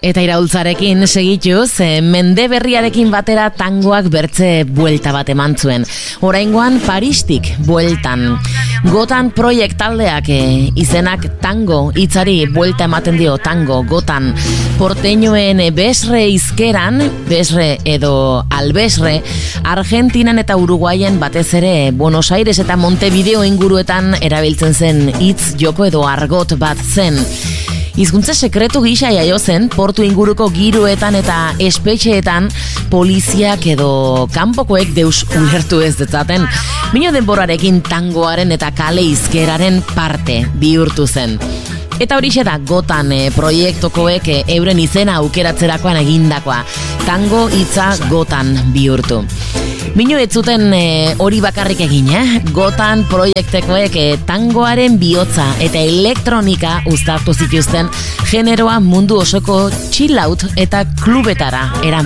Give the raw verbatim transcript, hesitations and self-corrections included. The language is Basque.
Eta iraultzarekin segituz, mende berriarekin batera tangoak bertze buelta bat eman zuen. Oraingoan Paristik bueltan. Gotan proiekt taldeak izenak tango hitzari buelta ematen dio, tango, gotan. Porteñoen besre izkeran, besre edo albesre, Argentinan eta Uruguayen batez ere Buenos Aires eta Montevideo inguruetan erabiltzen zen hitz joko edo argot bat zen. Hizkuntza sekretu gisa jaio zen portu inguruko giroetan eta espetxeetan poliziak edo kanpokoek deus ulertu ez detzaten. Mino denborarekin tangoaren eta kale izkeraren parte bihurtu zen. Eta horixe da gotan e, proiektokoek e, euren izena aukeratzerakoan egindakoa. Tango hitza gotan bihurtu. Mino ez zuten e, hori bakarrik egin, eh? Gotan proiektekoek e, tangoaren bihotza eta elektronika uztartu zituzten generoa mundu osoko chill out eta klubetara eraman.